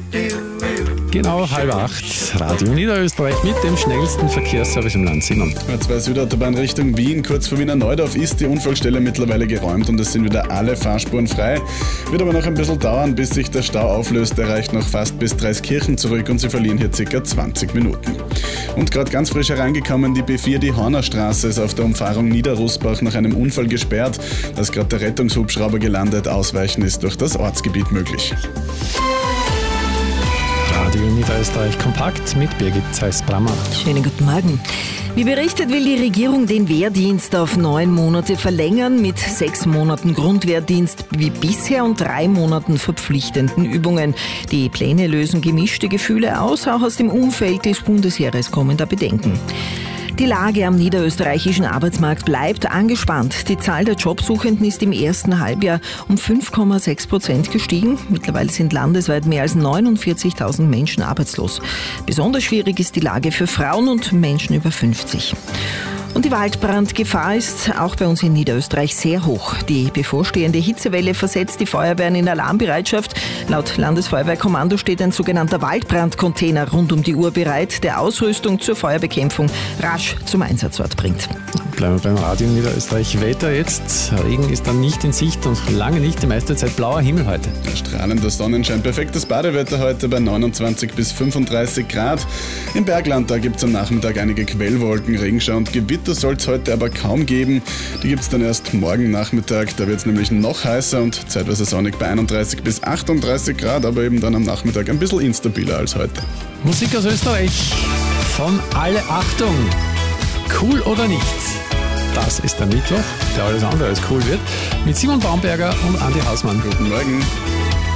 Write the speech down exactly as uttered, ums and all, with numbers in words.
Genau halb acht, Radio Niederösterreich mit dem schnellsten Verkehrsservice im Land. Simon. A zwei Südautobahn Richtung Wien, kurz vor Wiener Neudorf ist die Unfallstelle mittlerweile geräumt und es sind wieder alle Fahrspuren frei. Wird aber noch ein bisschen dauern, bis sich der Stau auflöst. Er reicht noch fast bis Dreiskirchen zurück und Sie verlieren hier ca. zwanzig Minuten. Und gerade ganz frisch hereingekommen, die B vier, die Hornerstraße ist auf der Umfahrung Niederrusbach nach einem Unfall gesperrt. Da ist gerade der Rettungshubschrauber gelandet. Ausweichen ist durch das Ortsgebiet möglich. Radio Niederösterreich kompakt mit Birgit Zeiss-Brammer. Schönen guten Morgen. Wie berichtet, will die Regierung den Wehrdienst auf neun Monate verlängern, mit sechs Monaten Grundwehrdienst wie bisher und drei Monaten verpflichtenden Übungen. Die Pläne lösen gemischte Gefühle aus, auch aus dem Umfeld des Bundesheeres kommen da Bedenken. Die Lage am niederösterreichischen Arbeitsmarkt bleibt angespannt. Die Zahl der Jobsuchenden ist im ersten Halbjahr um fünf Komma sechs Prozent gestiegen. Mittlerweile sind landesweit mehr als neunundvierzigtausend Menschen arbeitslos. Besonders schwierig ist die Lage für Frauen und Menschen über fünfzig. Und die Waldbrandgefahr ist auch bei uns in Niederösterreich sehr hoch. Die bevorstehende Hitzewelle versetzt die Feuerwehren in Alarmbereitschaft. Laut Landesfeuerwehrkommando steht ein sogenannter Waldbrandcontainer rund um die Uhr bereit, der Ausrüstung zur Feuerbekämpfung rasch zum Einsatzort bringt. Bleiben wir beim Radio Niederösterreich. Wetter jetzt. Regen ist dann nicht in Sicht und lange nicht, die meiste Zeit blauer Himmel heute. Strahlender Sonnenschein, perfektes Badewetter heute bei neunundzwanzig bis fünfunddreißig Grad. Im Bergland, da gibt es am Nachmittag einige Quellwolken, Regenschau und Gewitter soll es heute aber kaum geben. Die gibt es dann erst morgen Nachmittag, da wird es nämlich noch heißer und zeitweise sonnig bei einunddreißig bis achtunddreißig Grad, aber eben dann am Nachmittag ein bisschen instabiler als heute. Musik aus Österreich von Alle Achtung. Cool oder nicht? Das ist der Mittwoch, der alles andere als cool wird, mit Simon Baumberger und Andi Hausmann. Guten Morgen.